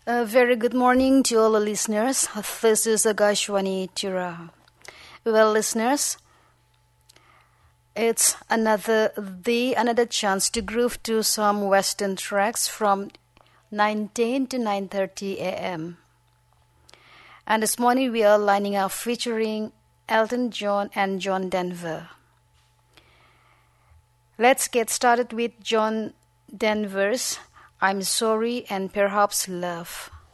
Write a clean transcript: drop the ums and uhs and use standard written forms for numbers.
A very good morning to all the listeners. This is Agashwani Tira. Well, listeners, it's another chance to groove to some Western tracks from 9:10 to 9:30 a.m. And this morning we are lining up featuring Elton John and John Denver. Let's get started with John Denver's I'm Sorry and Perhaps Love.